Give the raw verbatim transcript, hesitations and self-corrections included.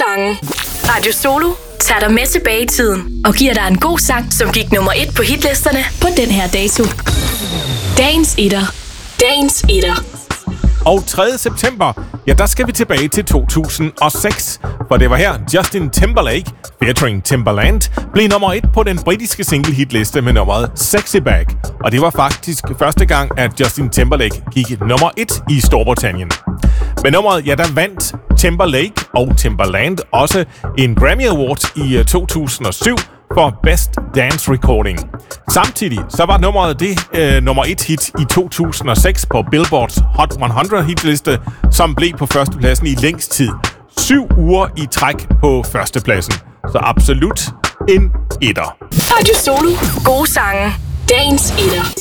sange. Radio Solo tager dig med tilbage i tiden og giver dig en god sang, som gik nummer et på hitlisterne på den her dato. Dagens etter. Dagens etter. Og tredje september, ja, der skal vi tilbage til to tusind og seks, for det var her Justin Timberlake, featuring Timbaland, blev nummer et på den britiske single-hitliste med nummeret Sexy Back. Og det var faktisk første gang, at Justin Timberlake gik nummer et i Storbritannien. Med nummeret, ja, der vandt Timberlake og Timbaland også en Grammy Award i to tusind og syv for Best Dance Recording. Samtidig så var nummeret det øh, nummer et hit i to tusind og seks på Billboards Hot hundrede hitliste, som blev på førstepladsen i længst tid. Syv uger i træk på førstepladsen. Så absolut en etter. Radio Solo. Gode sange. Dagens etter.